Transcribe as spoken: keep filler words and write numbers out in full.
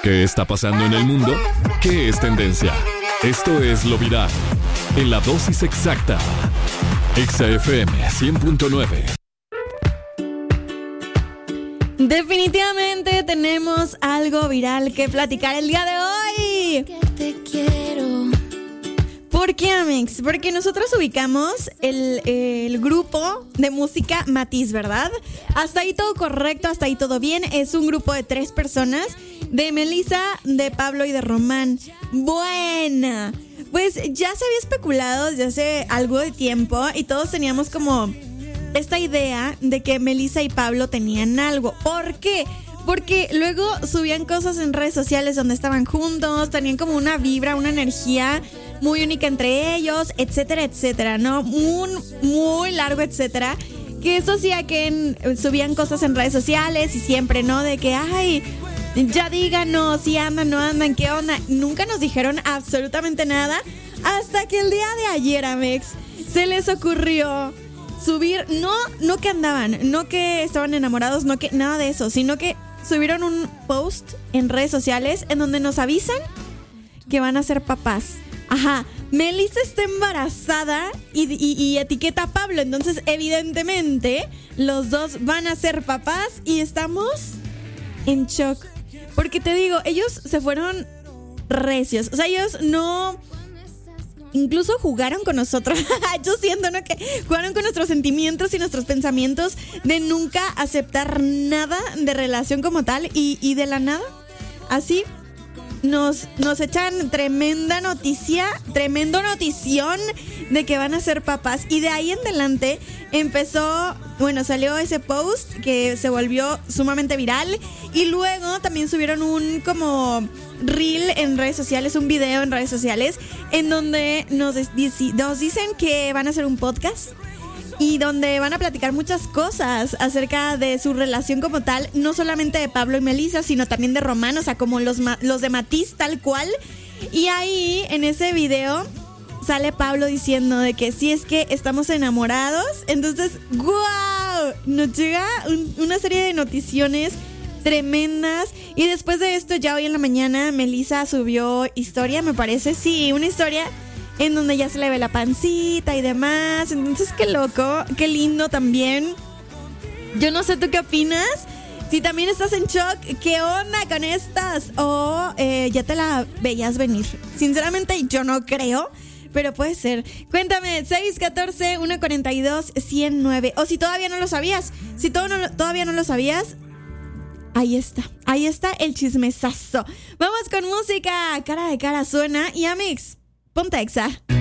¿Qué está pasando en el mundo? ¿Qué es tendencia? Esto es Lo Viral, en la dosis exacta. Exa F M cien punto nueve. Definitivamente tenemos algo viral que platicar el día de hoy. Que te quiero. ¿Por qué, Amix? Porque nosotros ubicamos el, el grupo de música Matiz, ¿verdad? Hasta ahí todo correcto, hasta ahí todo bien. Es un grupo de tres personas, de Melissa, de Pablo y de Román. Buena. Pues ya se había especulado desde hace algo de tiempo y todos teníamos como esta idea de que Melissa y Pablo tenían algo. ¿Por qué? Porque luego subían cosas en redes sociales donde estaban juntos, tenían como una vibra, una energía muy única entre ellos, etcétera, etcétera, ¿no? Un muy largo, etcétera. Que eso hacía que en, subían cosas en redes sociales y siempre, ¿no? De que, ay, ya díganos si andan, no andan, qué onda. Nunca nos dijeron absolutamente nada hasta que el día de ayer, Amex, se les ocurrió subir, no, no que andaban, no que estaban enamorados, no que nada de eso, sino que subieron un post en redes sociales en donde nos avisan que van a ser papás. Ajá, Melissa está embarazada y, y, y etiqueta a Pablo, entonces evidentemente los dos van a ser papás y estamos en shock. Porque te digo, ellos se fueron recios, o sea, ellos no... Incluso jugaron con nosotros. Yo siento, ¿no? Que jugaron con nuestros sentimientos y nuestros pensamientos de nunca aceptar nada de relación como tal. Y, y de la nada, así, nos, nos echan tremenda noticia, tremendo notición de que van a ser papás. Y de ahí en adelante empezó, bueno, salió ese post que se volvió sumamente viral. Y luego también subieron un como... reel en redes sociales, un video en redes sociales en donde nos, nos dicen que van a hacer un podcast y donde van a platicar muchas cosas acerca de su relación como tal, no solamente de Pablo y Melissa, sino también de Román, o sea, como los, los de Matiz tal cual. Y ahí en ese video sale Pablo diciendo de que sí, es que estamos enamorados. Entonces, ¡guau! Nos llega un, una serie de noticiones tremendas. Y después de esto, ya hoy en la mañana, Melissa subió historia, me parece, sí, una historia en donde ya se le ve la pancita y demás. Entonces, qué loco, qué lindo también. Yo no sé tú qué opinas. Si también estás en shock, ¿qué onda con estas? O eh, ya te la veías venir. Sinceramente, yo no creo, pero puede ser. Cuéntame, seis uno cuatro, uno cuatro dos, uno cero nueve. O si todavía no lo sabías, si todo no, todavía no lo sabías, ahí está, ahí está el chismesazo. Vamos con música, Cara de Cara suena. Y Amix, ponte Exa.